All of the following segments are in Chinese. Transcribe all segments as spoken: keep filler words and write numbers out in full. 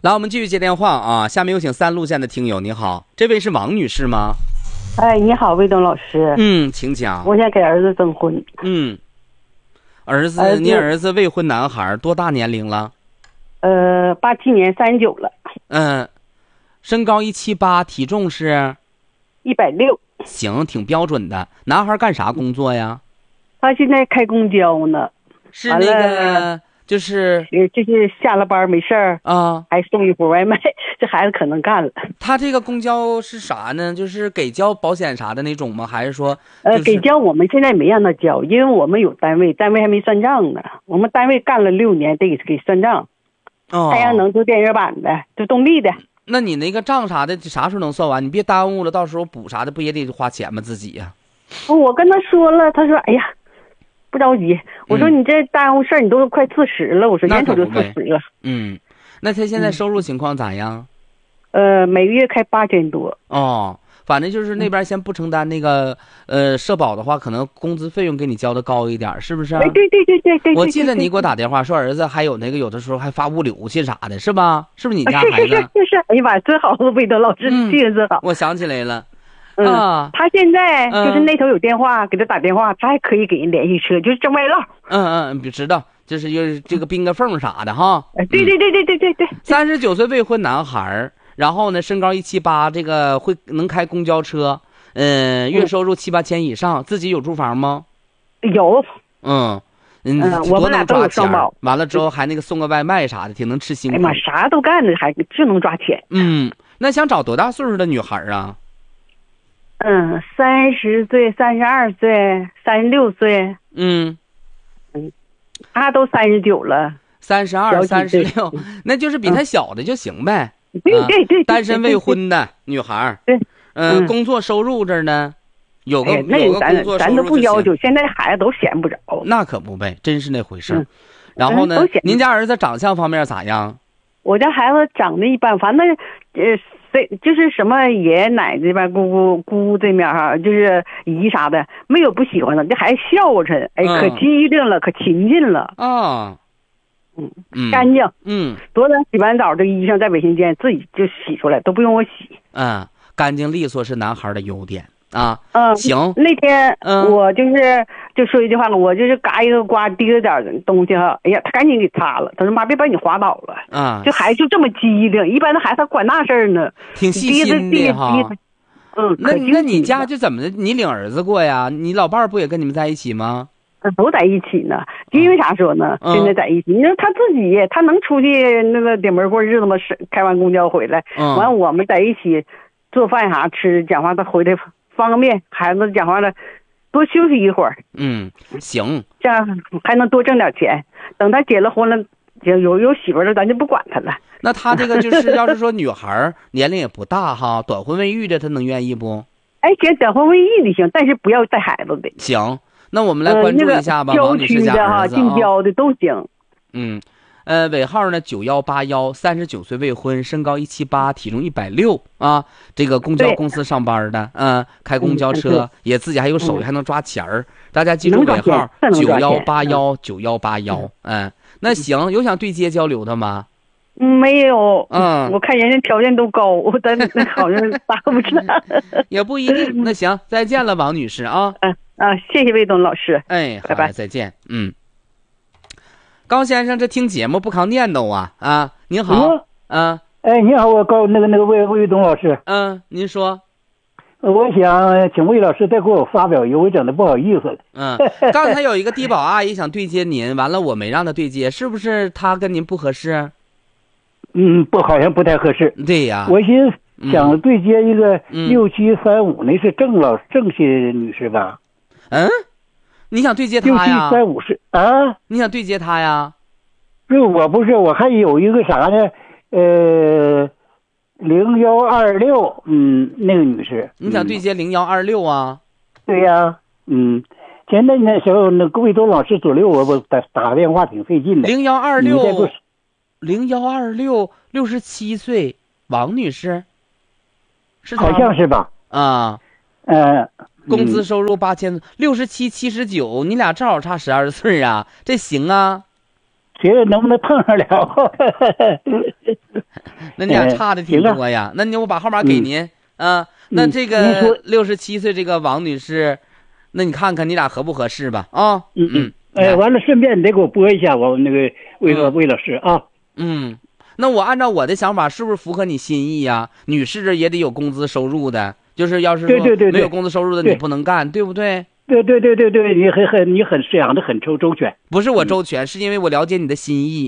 来，我们继续接电话啊！下面有请三路线的听友，你好，这位是王女士吗？ 哎，你好，魏东老师。 嗯，请讲。 我想给儿子征婚。 嗯，儿子， 儿子你儿子未婚男孩，多大年龄了？ 呃，八七年三十九了。 嗯，身高一七八，体重是一百六。 行，挺标准的。男孩干啥工作呀？ 他现在开公交呢。 是那个，就是呃，就是下了班没事儿啊， 还送一壶外卖。这孩子可能干了。 他这个公交是啥呢？就是给交保险啥的那种吗？还是说、 就是、呃，给交我们现在没让他交，因为我们有单位，单位还没算账呢。我们单位干了六年，得给算账。 哦， 太阳能做电热板的，做动力的。 那你那个账啥的啥时候能算完？你别耽误了，到时候补啥的不也得花钱吗？自己呀、 啊。我跟他说了，他说：“哎呀，不着急。”我说：“你这耽误事儿，你都快四十了。”我说：“眼瞅就四十了。” 嗯，那他现在收入情况咋样？ 嗯、呃，每个月开八千多。 哦。反正就是那边先不承担那个呃社保的话，可能工资费用给你交的高一点，是不是？ 对对对对对对。 我记得你给我打电话说儿子还有那个有的时候还发物流去啥的，是吧？是不是你家孩子？ 是是是是是。哎呀妈，真好，魏德老师记得真好。 我想起来了。 嗯、 啊， 他现在就是那头有电话、嗯、给他打电话，他还可以给人联系车，就是挣外唠。 嗯嗯，知道，就是有这个冰个缝啥的哈。 嗯、对对对对对对对。 三十九岁未婚男孩，然后呢身高一七八，这个会能开公交车。嗯，月收入七八千以上，自己有住房吗？ 有。 嗯嗯， 我们俩都有双保。 完了之后还那个送个外卖啥的，挺能吃辛苦。 哎妈，啥都干的，还就能抓钱。 嗯，那想找多大岁数的女孩啊？ 嗯，三十岁、三十二岁、三十六岁。 嗯嗯，他都三十九了。 三十二、三十六，那就是比他小的就行呗。 嗯、对对对。 单身未婚的女孩。 对。 嗯、呃，工作收入这儿呢，有个、 哎、那有个工作收入咱都不要求，现在孩子都闲不着。 那可不呗，真是那回事。嗯、然后呢、 嗯， 您家儿子长相方面咋样？ 我家孩子长得一般，反正呃，谁就是什么爷爷奶奶这边、姑姑姑这面哈，就是姨啥的，没有不喜欢的，这孩子孝顺，哎， 嗯、 可机灵了，可勤勤了。 啊、哦。 嗯嗯，干净。 嗯， 昨天洗完澡，这衣裳在卫生间自己就洗出来，都不用我洗。 嗯。干净利索是男孩的优点啊。 嗯， 行。 那天嗯， 我就是就说一句话了，我就是嘎一个瓜滴了点东西哈，哎呀，他赶紧给擦了。他说妈，别把你滑倒了。 啊， 这孩子就这么机灵，一般的孩子他管那事儿呢。 挺细心的哈。 嗯， 那那你家就怎么的？你领儿子过呀？你老伴儿不也跟你们在一起吗？ 都在一起呢。因为啥说呢？ 嗯、 现在在一起，你说他自己他能出去那个点门过日子吗？是开完公交回来， 嗯、 完我们在一起。做饭啥吃，讲话他回来方便，孩子讲话了，多休息一会儿。 嗯，行， 这样还能多挣点钱。等他结了婚了，有有媳妇了，咱就不管他了。 那他这个就是，要是说女孩年龄也不大哈，短婚未育的，他能愿意不？ 哎，行，短婚未育的行，但是不要带孩子的。 行，那我们来关注一下吧， 呃那个、 王女士家儿子啊， 近郊的都行。 嗯。呃，尾号呢九幺八幺，三十九岁未婚，身高一七八，体重一百六啊。这个公交公司上班的，嗯、呃，开公交车、嗯、也自己还有手艺，嗯、还能抓钱儿。大家记住尾号九幺八幺九幺八幺。嗯，那行，有想对接交流的吗？ 没有。 嗯， 我看人家条件都高，我但好像答不上。 也不一定。那行，再见了，王女士啊。 嗯啊，谢谢魏东老师。 哎， 拜拜， 再见。嗯。高先生，这听节目不抗念叨啊啊！您好，啊， 哎，你好，我高那个那个魏魏东老师， 嗯，您说， 我想请魏老师再给我发表一个，我整的不好意思了。 嗯，刚才有一个低保阿姨想对接您，完了我没让她对接，是不是她跟您不合适？ 嗯，不，好像不太合适。 对呀， 我寻思想对接一个六七三五，那是郑老郑些女士吧？ 嗯。你想对接他呀？ 六七三五是啊？ 你想对接他呀？ 不，我不是，我还有一个啥呢？呃，零幺二六，嗯，那个女士。 你想对接零幺二六啊？ 对呀，嗯，前段那时候那贵州老师左右，我我打打个电话挺费劲的。 零幺二六，零幺二六，六十七岁，王女士，是好像是吧？ 啊， 呃。 工资收入八千，六十七七十九，你俩正好差十二岁啊，这行啊？ 谁能不能碰上了？ 那你俩差的挺多呀。那你我把号码给您、嗯、啊。那这个六十七岁这个王女士，那你看看你俩合不合适吧？啊， 嗯嗯，哎，完了，顺便你得给我拨一下我那个魏老魏老师啊。 嗯，那我按照我的想法，是不是符合你心意呀？女士这也得有工资收入的，就是要是说没有工资收入的，你不能干，对不对？ 对对对对对，你很很你很想的很周周全。 不是我周全，嗯、是因为我了解你的心意。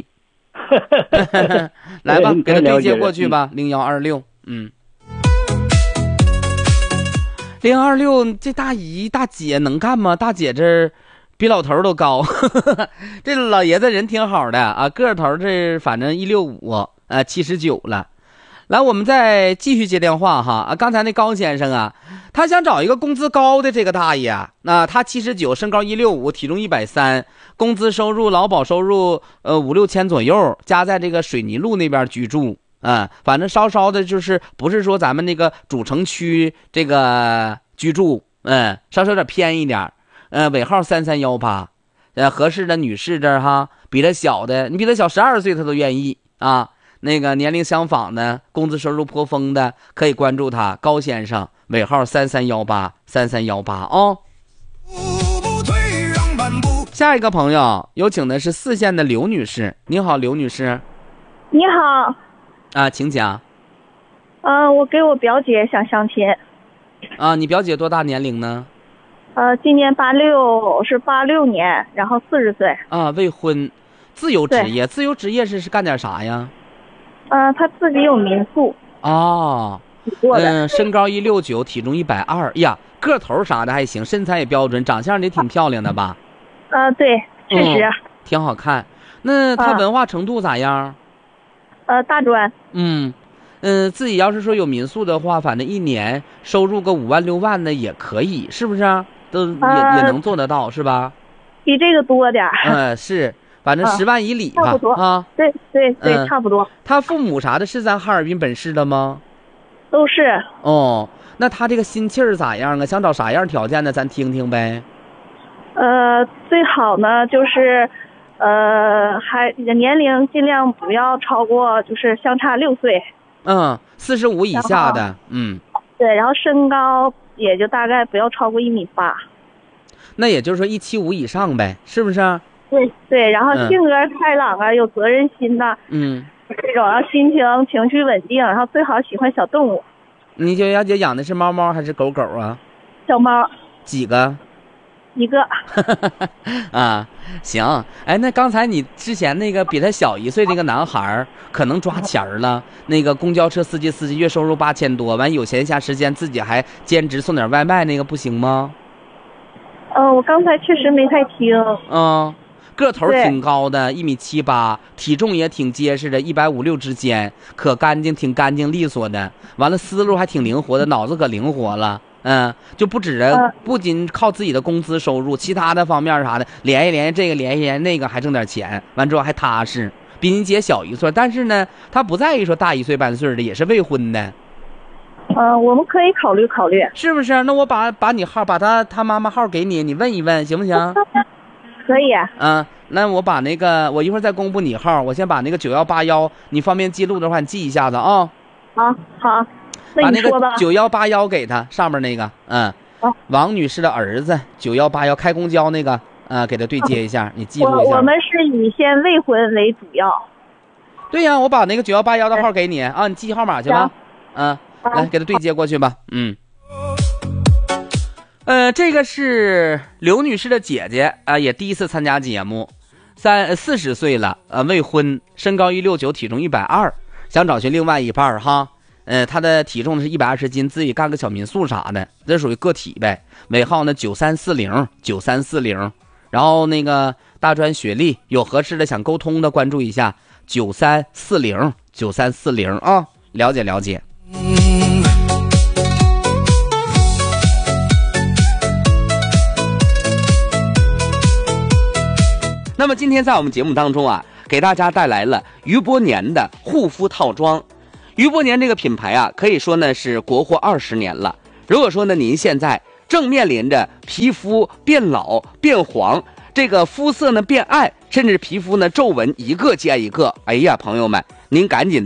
来吧，给他对接过去吧，零幺二六，嗯。零二六，这大姨大姐能干吗？大姐这比老头都高，这老爷子人挺好的啊，个头这反正一六五，呃，七十九了。来，我们再继续接电话哈啊！刚才那高先生啊，他想找一个工资高的这个大爷，那他七十九，身高一六五，体重一百三，工资收入、劳保收入呃五六千左右，家在这个水泥路那边居住。嗯，反正稍稍的，就是不是说咱们那个主城区这个居住，嗯，稍稍有点偏一点，呃，尾号三三幺八，呃，合适的女士这儿哈，比他小的，你比他小十二岁，他都愿意啊。那个年龄相仿的，工资收入颇丰的，可以关注他，高先生，尾号三三幺八三三幺八啊。下一个朋友有请的是四县的刘女士，你好，刘女士。 你好。 啊，请讲。 呃，我给我表姐想相亲。 啊，你表姐多大年龄呢？ 呃，今年八六，是八六年，然后四十岁。 啊，未婚，自由职业，自由职业是是干点啥呀？ 呃，她自己有民宿。 哦，嗯，身高一六九，体重一百二，呀，个头啥的还行，身材也标准，长相也挺漂亮的吧？ 呃，对，确实、 嗯、挺好看。那她文化程度咋样？啊呃，大专。 嗯，嗯、呃，自己要是说有民宿的话，反正一年收入个五万六万的也可以，是不是、啊？都也、呃、也能做得到，是吧？ 比这个多点儿。 嗯、呃，是，反正十万以里吧， 差不多啊。 对对对、嗯，差不多。 他父母啥的是咱哈尔滨本市的吗？ 都是。 哦，那他这个心气儿咋样啊？想找啥样条件的？咱听听呗。 呃，最好呢就是。呃，还年龄尽量不要超过，就是相差六岁。 嗯，四十五以下的，嗯。 对，然后身高也就大概不要超过一米八。 那也就是说一七五以上呗，是不是？ 对对，然后性格开朗啊，嗯、有责任心呐、啊， 嗯， 这种，然后心情情绪稳定，然后最好喜欢小动物。 你就小姐养的是猫猫还是狗狗啊？ 小猫。 几个？ 一个。 啊，行，哎，那刚才你之前那个比他小一岁那个男孩可能抓钱了，那个公交车司机司机月收入八千多，完有闲暇时间自己还兼职送点外卖，那个不行吗？ 呃，我刚才确实没太听。 嗯，个头挺高的，一米七八，体重也挺结实的，一百五六之间，可干净，挺干净利索的。完了，思路还挺灵活的，脑子可灵活了。嗯，就不止着，不仅靠自己的工资收入，其他的方面啥的，联系联系这个，联系联系那个，还挣点钱。完之后还踏实，比您姐小一岁，但是呢，他不在意说大一岁半岁的，也是未婚的。 呃，我们可以考虑考虑， 是不是？那我把把你号，把他他妈妈号给你，你问一问，行不行？ 可以。 嗯，那我把那个，我一会儿再公布你号，我先把那个九幺八幺，你方便记录的话，你记一下子啊。 好，好。 把那个九幺八幺给他上面那个，嗯， 啊、 王女士的儿子九幺八幺开公交那个，呃，给他对接一下，啊、你记录一下。 我我们是以先未婚为主要。 对呀、啊，我把那个九幺八幺的号给你啊，你记号码去吧。嗯、啊，来给他对接过去吧。嗯。呃，这个是刘女士的姐姐啊、呃，也第一次参加节目，三四十岁了，呃，未婚，身高一六九，体重一百二，想找寻另外一半哈。呃，他的体重是一百二十斤，自己干个小民宿啥的，这属于个体呗。尾号呢九三四零九三四零，然后那个大专学历，有合适的想沟通的关注一下九三四零九三四零啊，了解了解。那么今天在我们节目当中啊，给大家带来了余波年的护肤套装。余波年这个品牌啊，可以说呢是国货二十年了。如果说呢您现在正面临着皮肤变老变黄，这个肤色呢变暗，甚至皮肤呢皱纹一个接一个，哎呀朋友们，您赶紧的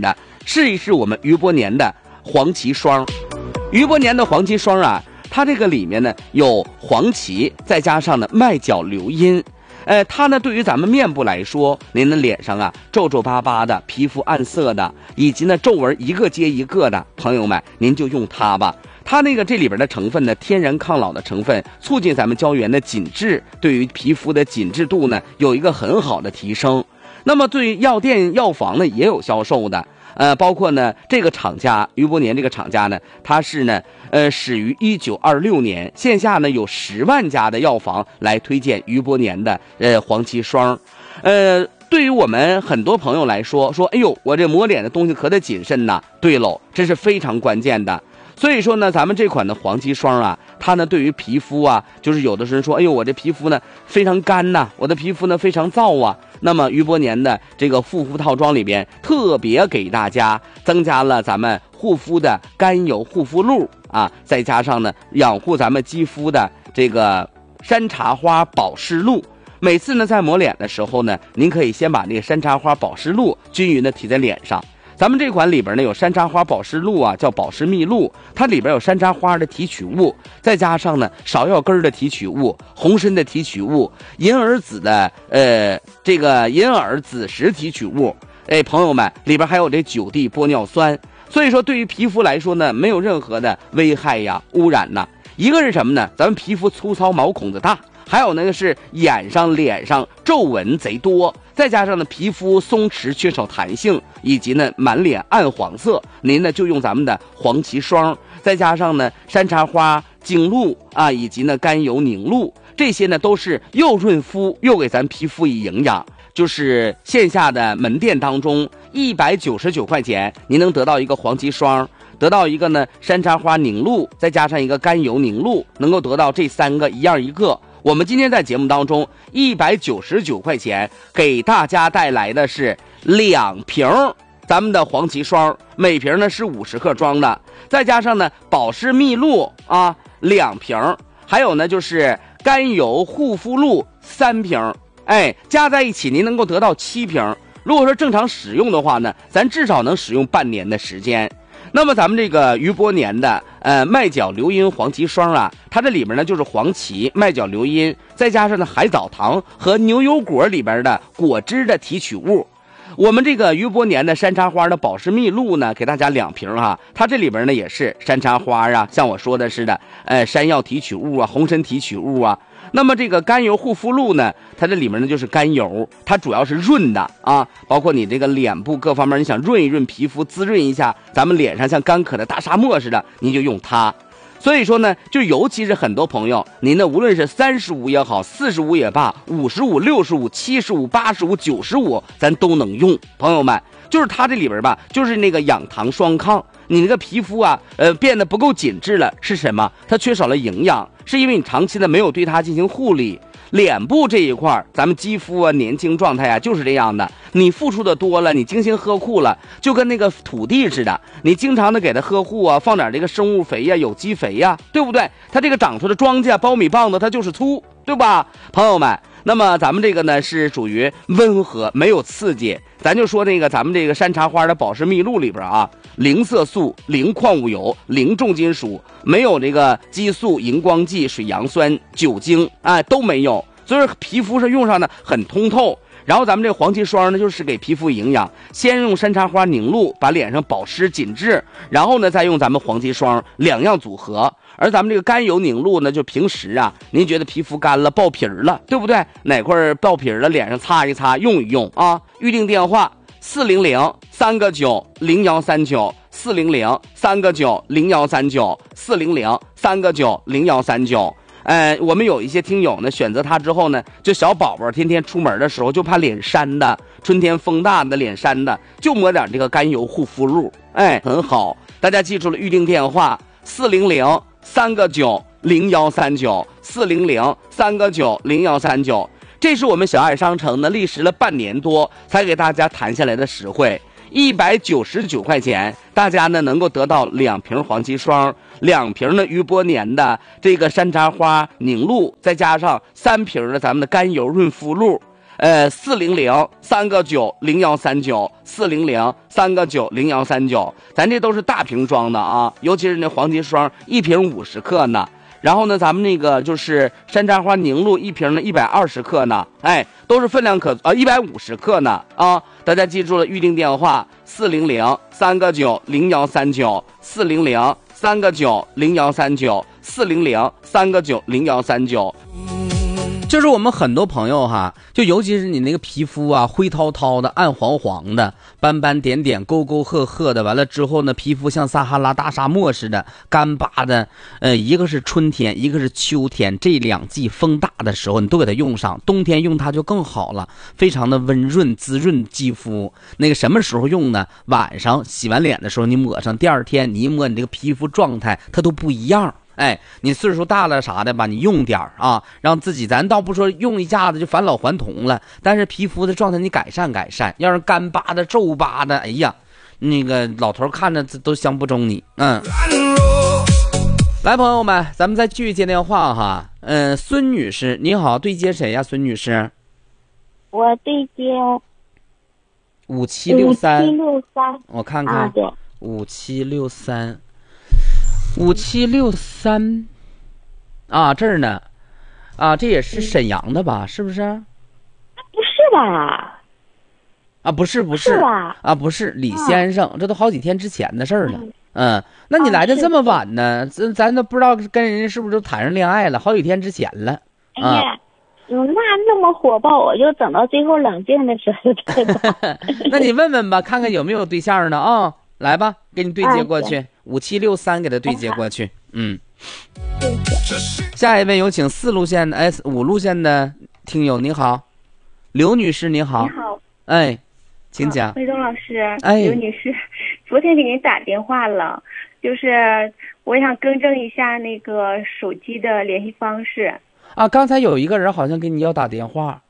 试一试我们余波年的黄芪霜。余波年的黄芪霜啊，它这个里面呢有黄芪，再加上呢麦角硫因。呃，它呢对于咱们面部来说，您的脸上啊皱皱巴巴的、皮肤暗色的，以及呢皱纹一个接一个的，朋友们您就用它吧。它那个这里边的成分呢，天然抗老的成分，促进咱们胶原的紧致，对于皮肤的紧致度呢有一个很好的提升。那么对于药店药房呢也有销售的，呃，包括呢这个厂家余波年这个厂家呢，它是呢呃始于一九二六年，线下呢有十万家的药房来推荐余波年的呃黄芪霜。呃，对于我们很多朋友来说，说哎呦我这抹脸的东西可得谨慎呐。对喽，这是非常关键的。所以说呢，咱们这款的黄芪霜啊，它呢对于皮肤啊，就是有的人说，哎呦，我这皮肤呢非常干呐、啊，我的皮肤呢非常燥啊。那么余波年的这个护肤套装里边，特别给大家增加了咱们护肤的甘油护肤露啊，再加上呢养护咱们肌肤的这个山茶花保湿露。每次呢在抹脸的时候呢，您可以先把那个山茶花保湿露均匀的提在脸上。咱们这款里边呢有山茶花保湿露啊，叫保湿蜜露，它里边有山茶花的提取物，再加上呢芍药根的提取物、红参的提取物、银耳子的呃这个银耳子实提取物，哎，朋友们，里边还有这九地玻尿酸，所以说对于皮肤来说呢，没有任何的危害呀、污染呐。一个是什么呢？咱们皮肤粗糙，毛孔子大。还有那个是眼上脸上皱纹贼多，再加上呢皮肤松弛缺少弹性，以及呢满脸暗黄色，您呢就用咱们的黄芪霜，再加上呢山茶花精露啊，以及呢甘油凝露，这些呢都是又润肤又给咱皮肤以营养。就是线下的门店当中一百九十九块钱您能得到一个黄芪霜，得到一个呢山茶花凝露，再加上一个甘油凝露，能够得到这三个一样一个。我们今天在节目当中一百九十九块钱给大家带来的是两瓶咱们的黄芪霜，每瓶呢是五十克装的，再加上呢保湿蜜露啊两瓶，还有呢就是甘油护肤露三瓶，哎，加在一起您能够得到七瓶。如果说正常使用的话呢，咱至少能使用半年的时间。那么咱们这个余波年的呃麦角硫因黄芪霜啊，它这里边呢就是黄芪、麦角硫因，再加上呢海藻糖和牛油果里边的果汁的提取物。我们这个余波年的山茶花的保湿蜜露呢，给大家两瓶哈，它这里边呢也是山茶花啊，像我说的似的，呃山药提取物啊、红参提取物啊。那么这个甘油护肤露呢，它这里面呢就是甘油，它主要是润的啊，包括你这个脸部各方面，你想润一润皮肤，滋润一下咱们脸上像干渴的大沙漠似的，您就用它。所以说呢，就尤其是很多朋友，您呢无论是三十五也好，四十五也罢，五十五、六十五、七十五、八十五、九十五，咱都能用。朋友们，就是它这里边吧，就是那个氧糖双抗。你那个皮肤啊，呃，变得不够紧致了，是什么？它缺少了营养，是因为你长期的没有对它进行护理。脸部这一块，咱们肌肤啊，年轻状态啊，就是这样的。你付出的多了，你精心呵护了，就跟那个土地似的，你经常的给它呵护啊，放点这个生物肥呀、有机肥呀，对不对？它这个长出的庄稼、苞米棒子，它就是粗，对吧，朋友们？那么咱们这个呢是属于温和，没有刺激。咱就说那个咱们这个山茶花的保湿蜜露里边啊，零色素、零矿物油、零重金属，没有这个激素、荧光剂、水杨酸、酒精啊、哎、都没有，所以皮肤是用上的很通透。然后咱们这个黄芪霜呢，就是给皮肤营养，先用山茶花凝露把脸上保湿紧致，然后呢再用咱们黄芪霜，两样组合。而咱们这个甘油凝露呢，就平时啊，您觉得皮肤干了、爆皮了，对不对？哪块爆皮了，脸上擦一擦，用一用啊。预定电话四零零三个九零幺三九，四零零三个九零幺三九，四零零三个九零幺三九。呃，我们有一些听友呢，选择它之后呢，就小宝宝天天出门的时候就怕脸膻的，春天风大的脸膻的，就抹点这个甘油护肤露，哎，很好。大家记住了，预定电话四零零三个九零幺三九，四零零三个九零幺三九。这是我们小爱商城呢历时了半年多才给大家谈下来的实惠，一百九十九块钱，大家呢能够得到两瓶黄芪霜，两瓶的余波年的这个山茶花凝露，再加上三瓶的咱们的甘油润肤露。 呃，四零零三个九零幺三九，四零零三个九零幺三九，咱这都是大瓶装的啊，尤其是那黄金霜，一瓶五十克呢。然后呢，咱们那个就是山楂花凝露一瓶呢，一百二十克呢，哎，都是分量可啊，一百五十克呢啊！大家记住了，预定电话四零零三个九零幺三九，四零零三个九零幺三九，四零零三个九零幺三九。就是我们很多朋友哈，就尤其是你那个皮肤啊，灰涛涛的、暗黄黄的、斑斑点点、沟沟壑壑的，完了之后呢，皮肤像撒哈拉大沙漠似的，干巴的。呃，一个是春天，一个是秋天，这两季风大的时候，你都给它用上。冬天用它就更好了，非常的温润滋润肌肤。那个什么时候用呢？晚上洗完脸的时候你抹上，第二天你一摸你这个皮肤状态，它都不一样。哎，你岁数大了啥的吧，你用点啊，让自己，咱倒不说用一下子就返老还童了，但是皮肤的状态你改善改善。要是干巴的、皱巴的，哎呀，那个老头看着都相不中你。嗯，来，朋友们，咱们再继续接电话哈。嗯，孙女士，你好，对接谁呀？孙女士， 我对接五七六三， 五七六三， 我看看， 啊，对， 五七六三。五七六三，啊，这儿呢，啊，这也是沈阳的吧？是不是？ 不是吧？ 啊，不是，不是， 是吧？ 啊，不是，李先生，这都好几天之前的事儿了。 嗯， 嗯，那你来的啊这么晚呢？咱咱都不知道跟人家是不是都谈上恋爱了，好几天之前了。 哎呀，嗯，那那么火爆，我就等到最后冷静的时候再吧。 那你问问吧，看看有没有对象呢啊？来吧，给你对接过去，五七六三给他对接过去。嗯，下一位有请四路线的 S 五路线的听友，你好，刘女士，你好。 你好， 哎，请讲。 魏东老师， 哎， 刘女士，昨天给您打电话了，就是我想更正一下那个手机的联系方式。 啊，刚才有一个人好像给你要打电话。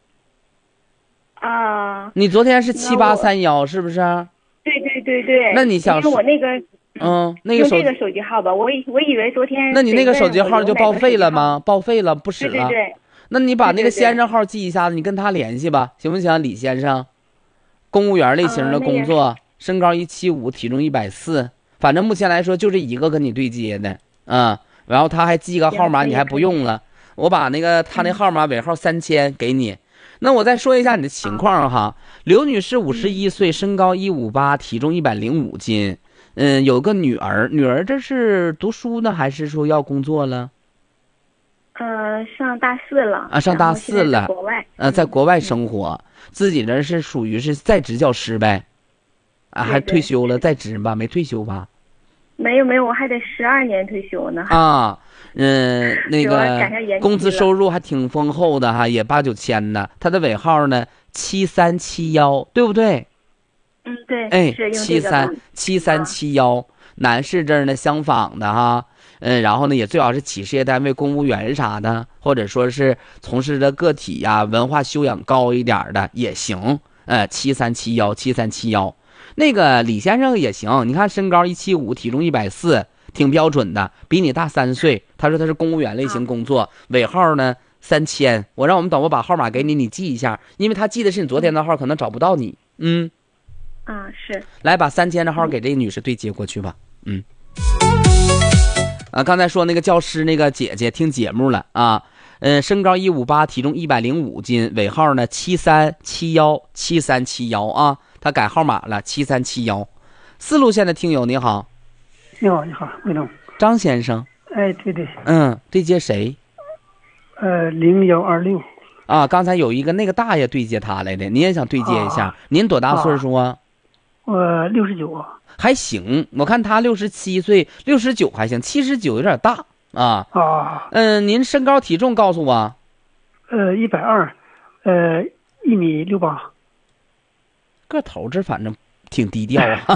啊， 你昨天是七八三幺是不是？ 对对对对。 那你想因为我那个嗯，那个手用这个手机号吧，我以我以为昨天。 那你那个手机号就报废了吗？报废了，不使了。 对对对。 那你把那个先生号记一下子，你跟他联系吧，行不行？李先生，公务员类型的工作， 啊、 身高一七五，体重一百四，反正目前来说就这一个跟你对接的啊、嗯。然后他还记个号码，你还不用了，我把那个他那号码尾号三千给你。那我再说一下你的情况哈，刘女士五十一岁，身高一五八，体重一百零五斤，嗯，有个女儿，女儿这是读书呢，还是说要工作了？ 呃，上大四了啊，上大四了， 在国外， 呃，在国外生活，嗯、自己这是属于是在职教师呗，啊，还退休了，在职吧，没退休吧？ 没有没有，我还得十二年退休呢。 啊。嗯，那个工资收入还挺丰厚的哈，也八九千呢。他的尾号呢七三七幺，对不对？ 嗯，对。 哎，七三七三七幺，男士这儿呢相仿的哈。嗯，然后呢也最好是企事业单位公务员啥的，或者说是从事的个体呀、啊，文化修养高一点的也行。呃，七三七幺七三七幺，那个李先生也行。你看身高一七五，体重一百四。挺标准的，比你大三岁。他说他是公务员类型工作，尾号呢三千。我让我们导播把号码给你，你记一下，因为他记得是你昨天的号，可能找不到你。嗯， 啊是。 来把三千的号给这个女士对接过去吧。嗯。啊，刚才说那个教师那个姐姐听节目了啊，呃，身高一五八，体重一百零五斤，尾号呢七三七幺七三七幺啊，他改号码了七三七幺。四路线的听友你好。 你好，你好，魏总， 张先生。 哎，对对。 嗯，对接谁？ 呃，零幺二六。 啊，刚才有一个那个大爷对接他来的，您也想对接一下？啊、您多大岁数啊？ 我六十九。 还行，我看他六十七岁，六十九还行，七十九有点大啊。 啊。 嗯、呃，您身高体重告诉我。 呃，一百二，呃，一米六八。 个头这反正挺低调啊。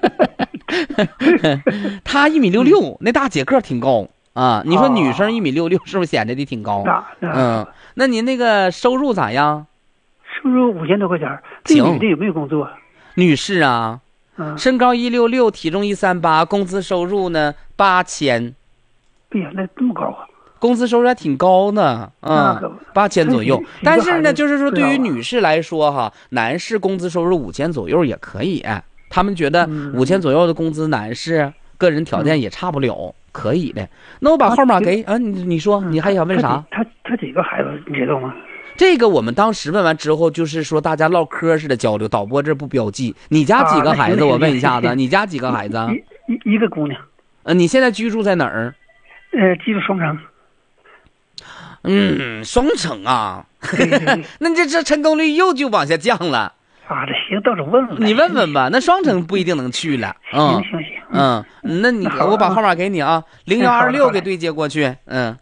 他一米六六，那大姐个挺高啊。你说女生一米六六，是不是显得的挺高？嗯，那您那个收入咋样？ 收入五千多块钱。这女的有没有工作？ 女士啊，嗯、身高一六六，体重一三八，工资收入呢八千。 哎呀，那这么高啊！ 工资收入还挺高呢，啊、嗯，八千左右。但是呢，就是说对于女士来说哈，男士工资收入五千左右也可以，他们觉得五千左右的工资，男士个人条件也差不了，嗯、可以的。那我把号码给啊，你你说，你还想问啥？ 他他几个孩子，你知道吗？ 这个我们当时问完之后，就是说大家唠嗑似的交流，导播这不标记。你家几个孩子？啊、我问一下子，你家几个孩子？ 一一一个姑娘。 呃，你现在居住在哪儿？ 呃，居住双城。 嗯，双城啊，那这这成功率又就往下降了。 啊，这行，到时候问问。 你问问吧，那双城不一定能去了。嗯， 行行行。 嗯，那你我把号码给你啊，零幺二六给对接过去。嗯。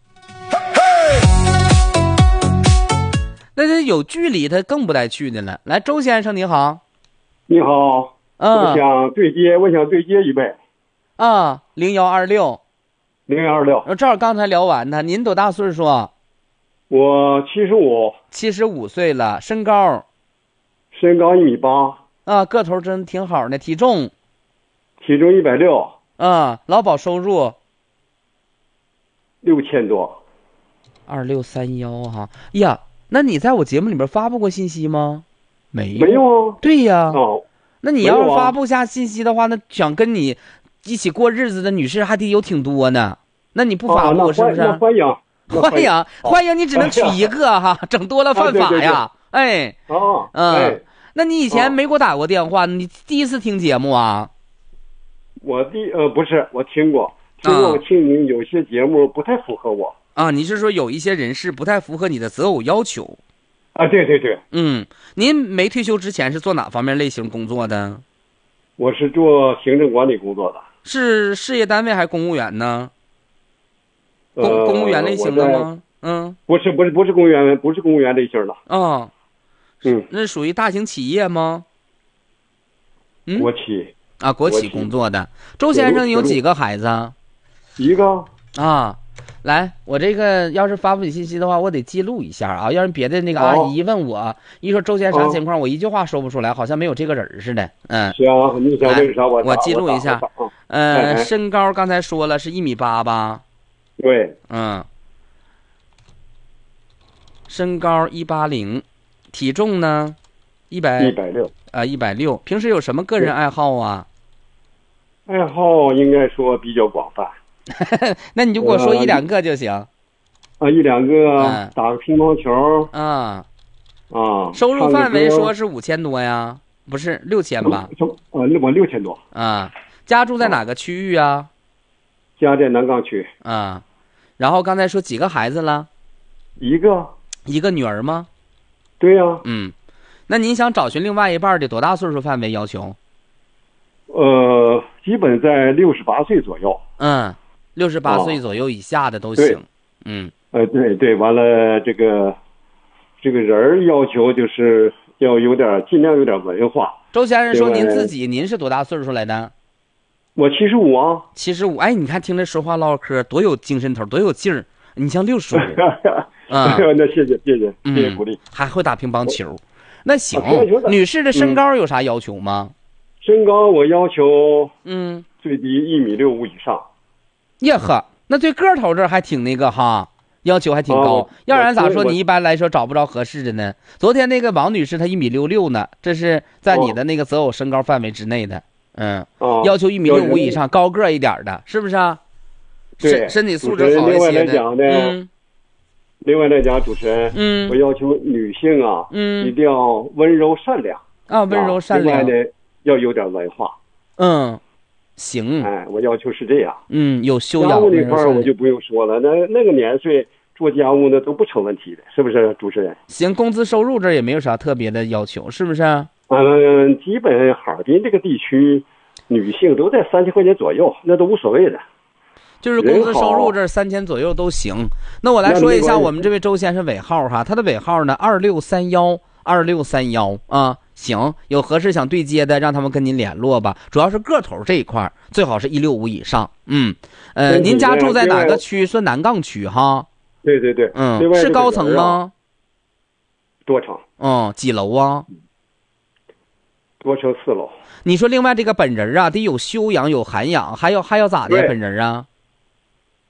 那这有距离，他更不带去的了。来，周先生你好。 你好。 嗯。 我想对接，我想对接一位。 啊，零幺二六。 零幺二六， 正好刚才聊完他，您多大岁数？ 我七十五， 七十五岁了。身高？ 身高一米八。 啊，个头真挺好的。体重？ 体重一百六。 啊，劳保收入？ 六千多。 二六三幺哈呀，那你在我节目里面发布过信息吗？没有。 没有啊。 对呀。 哦。 那你要是发布下信息的话，那想跟你一起过日子的女士还得有挺多呢。那你不发布、 哦、 是不是？ 欢迎欢迎欢迎，你只能娶一个哈，整多了犯法呀。 啊、对对对哎， 哦， 嗯， 哎、 那你以前没给我打过电话，你第一次听节目啊？ 我第呃不是，我听过，听过，我听您有些节目不太符合我。 啊，你是说有一些人士不太符合你的择偶要求？ 啊，对对对。 嗯，您没退休之前是做哪方面类型工作的？ 我是做行政管理工作的。 是事业单位还是公务员呢？公、 呃、 公务员类型的吗？嗯， 不是不是不是公务员，不是公务员类型的。 哦， 嗯， 那属于大型企业吗？嗯， 国企啊，国企工作的。周先生有几个孩子？ 一个。 啊，来，我这个要是发布你信息的话，我得记录一下啊，要是别的那个阿姨问我，哦、一说周先生啥情况，哦、我一句话说不出来，好像没有这个人似的。嗯， 行，你想问啥？我我记录一下。呃， 哎哎身高刚才说了是一米八吧？ 对。 嗯。身高一八零，体重呢？一百一百六啊，一百六。平时有什么个人爱好啊？ 爱好应该说比较广泛。 那你就给我说一两个就行。 啊，一两个，嗯、打个乒乓球。 啊。 啊。 收入范围说是五千多呀？不是六千吧？ 呃，我六千多。 啊。家住在哪个区域啊？ 家在南岗区。 啊。然后刚才说几个孩子了？ 一个。 一个女儿吗？ 对呀、啊。 嗯，那您想找寻另外一半的多大岁数范围要求？ 呃，基本在六十八岁左右。 嗯，六十八岁左右以下的都行。嗯。 呃，对对，完了这个这个人要求就是要有点尽量有点文化。 周先生说您自己您是多大岁数来的？ 我七十五啊。 七十五，哎，你看听这说话唠嗑多有精神头，多有劲儿。你像六十五。 啊、嗯，那谢谢谢谢谢谢鼓励、嗯， 还会打乒乓球，那行。女士的身高有啥要求吗？ 嗯、身高我要求， 嗯， 最低一米六五以上。 呀呵，那对个头这还挺那个哈，要求还挺高。哦、要不然咋说你一般来说找不着合适的呢？昨天那个王女士她一米六六呢，这是在你的那个择偶身高范围之内的。嗯， 哦、 要求一米六五以上，高个一点的，是不是啊？ 对， 身体素质好一些的。嗯。 另外来讲，主持人， 嗯， 我要求女性啊， 嗯， 一定要温柔善良啊，温柔善良。 另外呢，要有点文化。 嗯，行。 哎，我要求是这样。 嗯，有修养。 家务那块我就不用说了，那那个年岁做家务呢都不成问题的，是不是，主持人？ 行，工资收入这也没有啥特别的要求，是不是？ 嗯，基本哈尔滨这个地区，女性都在三千块钱左右，那都无所谓的。 就是工资收入这三千左右都行。那我来说一下我们这位周先生尾号哈，他的尾号呢二六三幺二六三幺啊，行，有合适想对接的，让他们跟您联络吧。主要是个头这一块最好是一六五以上。嗯，呃，您家住在哪个区？算南岗区哈。 对对对。 嗯，是高层吗？ 多层。 嗯，几楼啊？ 多层四楼。 你说另外这个本人啊，得有修养有涵养，还要还要咋的呀？本人啊？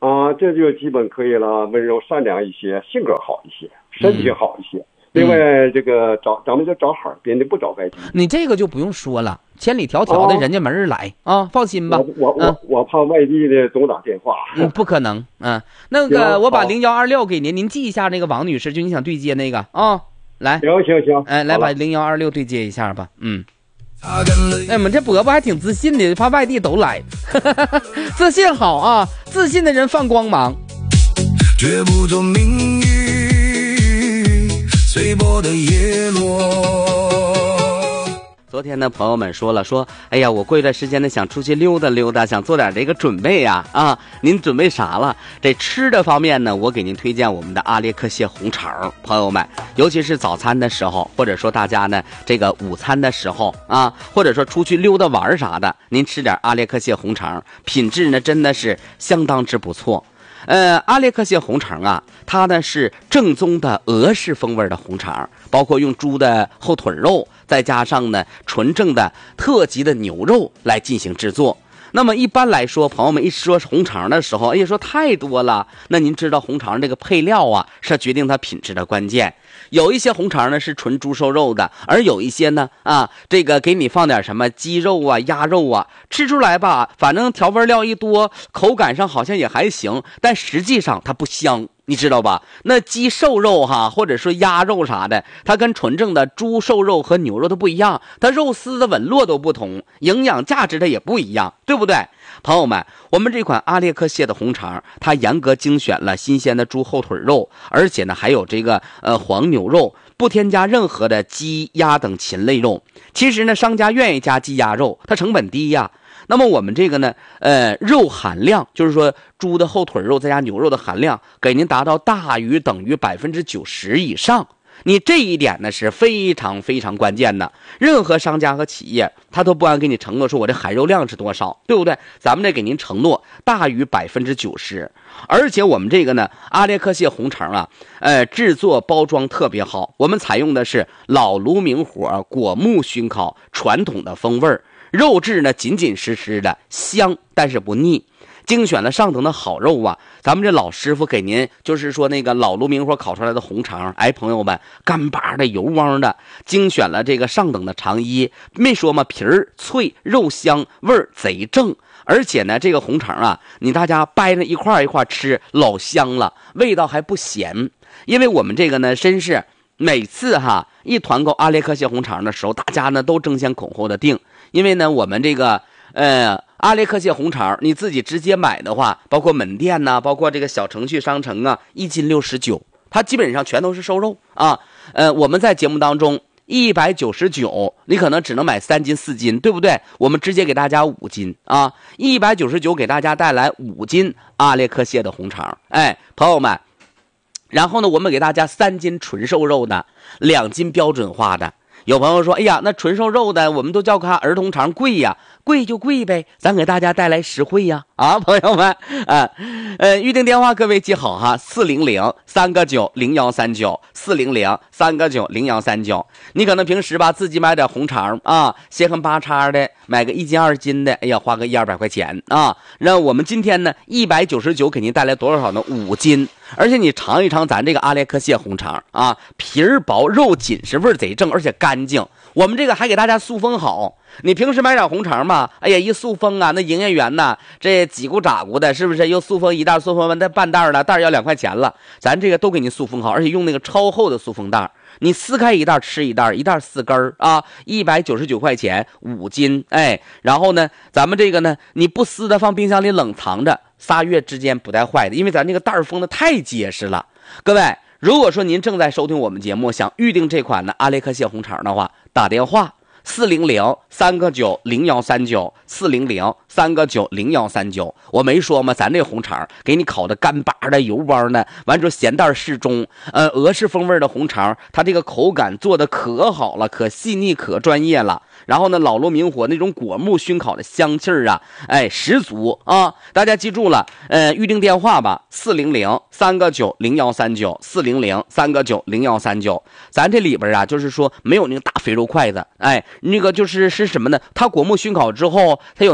啊，这就基本可以了，温柔善良一些，性格好一些，身体好一些。嗯、另外，这个找咱们就找哈别的不找外地。 你这个就不用说了，千里迢迢的人家没人来、哦、啊，放心吧。 我我、嗯、我我怕外地的总打电话。 嗯，不可能。嗯，那个我把零幺二六给您，您记一下那个王女士，就你想对接那个啊、哦，来。 行行行。 哎，来把零幺二六对接一下吧。嗯。哎，我们这伯伯还挺自信的，怕外地都来，自信好啊，自信的人放光芒。绝不做命运随波的叶落。昨天呢，朋友们说了说，哎呀，我过一段时间呢想出去溜达溜达，想做点这个准备呀、啊，啊，您准备啥了？这吃的方面呢，我给您推荐我们的阿列克谢红肠，朋友们，尤其是早餐的时候，或者说大家呢这个午餐的时候啊，或者说出去溜达玩啥的，您吃点阿列克谢红肠，品质呢真的是相当之不错。呃，阿列克谢红肠啊，它呢是正宗的俄式风味的红肠，包括用猪的后腿肉，再加上呢纯正的特级的牛肉来进行制作。那么一般来说，朋友们一说红肠的时候，哎呀，说太多了。那您知道红肠这个配料啊，是决定它品质的关键。有一些红肠呢是纯猪瘦肉的，而有一些呢啊，这个给你放点什么鸡肉啊、鸭肉啊，吃出来吧，反正调味料一多，口感上好像也还行，但实际上它不香。你知道吧？那鸡瘦肉哈，或者说鸭肉啥的，它跟纯正的猪瘦肉和牛肉都不一样，它肉丝的纹络都不同，营养价值它也不一样，对不对？朋友们，我们这款阿列克谢的红肠，它严格精选了新鲜的猪后腿肉，而且呢还有这个呃黄牛肉，不添加任何的鸡鸭等禽类肉。其实呢，商家愿意加鸡鸭肉，它成本低呀。那么我们这个呢，呃，肉含量就是说猪的后腿肉再加牛肉的含量，给您达到大于等于百分之九十以上。你这一点呢是非常非常关键的。任何商家和企业他都不敢给你承诺说我这含肉量是多少，对不对？咱们这给您承诺大于百分之九十。而且我们这个呢，阿列克谢红肠啊，呃，制作包装特别好。我们采用的是老炉明火果木熏烤，传统的风味儿。肉质呢紧紧实实的，香但是不腻，精选了上等的好肉啊！咱们这老师傅给您就是说那个老炉明火烤出来的红肠，哎，朋友们，干巴的油汪的，精选了这个上等的肠衣，没说嘛，皮儿脆，肉香，味儿贼正。而且呢，这个红肠啊，你大家掰着一块一块吃，老香了，味道还不咸。因为我们这个呢，真是每次哈一团购阿列克谢红肠的时候，大家呢都争先恐后的订。因为呢，我们这个呃阿列克谢红肠，你自己直接买的话，包括门店呐、啊，包括这个小程序商城啊，一斤六十九，它基本上全都是瘦肉啊。呃，我们在节目当中一百九十九，你可能只能买三斤四斤，对不对？我们直接给大家五斤啊，一百九十九给大家带来五斤阿列克谢的红肠，哎，朋友们。然后呢，我们给大家三斤纯瘦肉的，两斤标准化的。有朋友说，哎呀，那纯瘦肉的我们都叫它儿童肠贵呀，贵就贵呗，咱给大家带来实惠呀，啊，朋友们，啊，呃，预定电话各位记好哈，四零零三个九零幺三九，四零零三个九零幺三九。你可能平时吧自己买点红肠啊，稀罕八叉的，买个一斤二斤的，哎呀，花个一二百块钱啊。那我们今天呢，一百九十九给您带来多少呢？五斤。而且你尝一尝咱这个阿列克谢红肠啊，皮儿薄肉紧实，味儿贼正，而且干净。我们这个还给大家塑封好。你平时买点红肠嘛，哎呀，一塑封啊，那营业员呐，这几咕咋咕的，是不是又塑封一袋，塑封完再半袋了，袋要两块钱了。咱这个都给你塑封好，而且用那个超厚的塑封袋，你撕开一袋吃一袋，一袋四根儿啊，一百九十九块钱五斤，哎，然后呢，咱们这个呢，你不撕的放冰箱里冷藏着，仨月之间不带坏的，因为咱这个袋封的太结实了。各位，如果说您正在收听我们节目，想预定这款的阿列克谢红肠的话，打电话四零零三个九零幺三九，四零零三个九零幺三九。我没说吗？咱这红肠给你烤的干巴的、油汪的，完之后咸淡适中。呃，俄式风味的红肠，它这个口感做的可好了，可细腻，可专业了。然后呢，老炉明火那种果木熏烤的香气儿啊，哎，十足啊！大家记住了，呃，预定电话吧，四零零三个九零幺三九，四零零三个九零幺三九。咱这里边啊，就是说没有那个大肥肉筷子，哎，那个就是是什么呢？它果木熏烤之后，它有那个小肥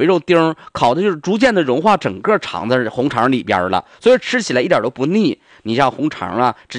肥肉丁烤的就是逐渐的融化整个肠子红肠里边了，所以吃起来一点都不腻。你像红肠啊。